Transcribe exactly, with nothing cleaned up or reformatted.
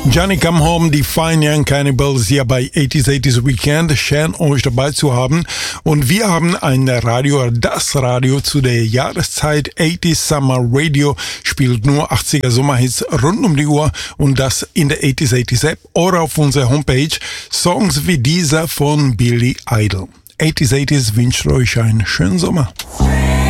Johnny Come Home, die Fine Young Cannibals hier bei eighties eighties Weekend. Schön, euch dabei zu haben. Und wir haben ein Radio, das Radio zu der Jahreszeit. eighties Summer Radio spielt nur achtziger Sommerhits rund um die Uhr und das in der eighties eighties App oder auf unserer Homepage. Songs wie dieser von Billy Idol. eighties eighties wünscht euch einen schönen Sommer.